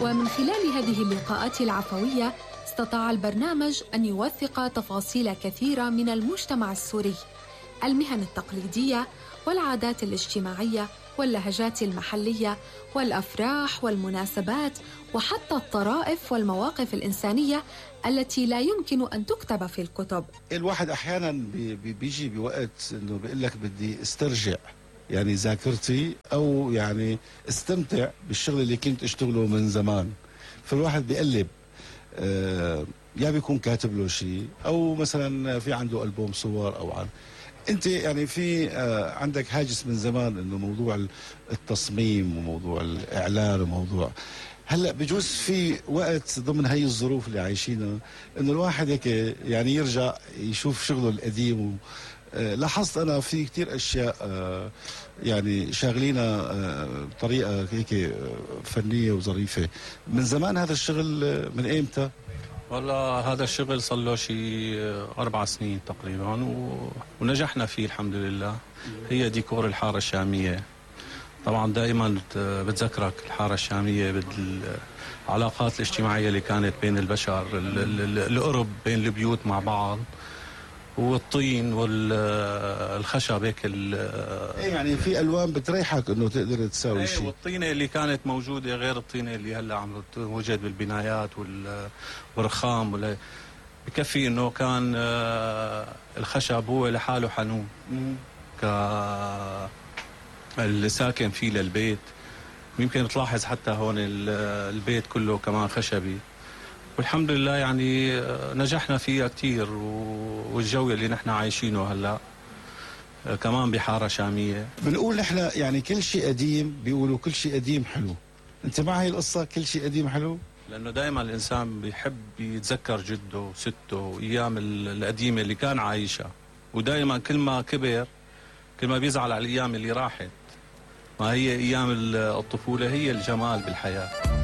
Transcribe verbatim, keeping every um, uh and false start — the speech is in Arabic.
ومن خلال هذه اللقاءات العفوية استطاع البرنامج أن يوثق تفاصيل كثيرة من المجتمع السوري، المهن التقليدية والعادات الاجتماعية واللهجات المحلية والأفراح والمناسبات وحتى الطرائف والمواقف الإنسانية التي لا يمكن أن تكتب في الكتب. الواحد أحيانا بيجي بوقت أنه بيقول لك بدي استرجع يعني ذاكرتي أو يعني استمتع بالشغل اللي كنت أشتغله من زمان، فالواحد بيقلب آه يا بيكون كاتب له شيء أو مثلا في عنده ألبوم صور أو عن انت يعني في آه عندك هاجس من زمان انه موضوع التصميم وموضوع الاعلان وموضوع هلا بجوز في وقت ضمن هي الظروف اللي عايشينها انه الواحد هيك يعني يرجع يشوف شغله القديم. آه لاحظت انا في كتير اشياء آه يعني شاغلينا آه بطريقه هيك فنيه وظريفه من زمان. هذا الشغل من ايمتى؟ والله هذا الشغل صار له شيء أربع سنين تقريبا و... ونجحنا فيه الحمد لله. هي ديكور الحارة الشامية. طبعا دائما بتذكرك الحارة الشامية بالعلاقات الاجتماعية اللي كانت بين البشر، القرب بين البيوت مع بعض، والطين والخشب هيك ايه يعني في الوان بتريحك انه تقدر تساوي ايه شيء. والطينه اللي كانت موجوده غير الطينه اللي هلا عم توجد بالبنايات والرخام ولا بكفي انه كان الخشب هو لحاله حنون ك الساكن فيه للبيت. يمكن تلاحظ حتى هون البيت كله كمان خشبي، والحمد لله يعني نجحنا فيها كتير. والجو اللي نحن عايشينه هلا كمان بحارة شامية. بنقول نحن يعني كل شيء قديم، بيقولوا كل شيء قديم حلو. انت مع هاي القصة كل شيء قديم حلو؟ لأنه دائما الإنسان بيحب يتذكر جده وسته وأيام القديمة اللي كان عايشها، ودائما كل ما كبر كل ما بيزعل على الأيام اللي راحت. ما هي أيام الطفولة هي الجمال بالحياة.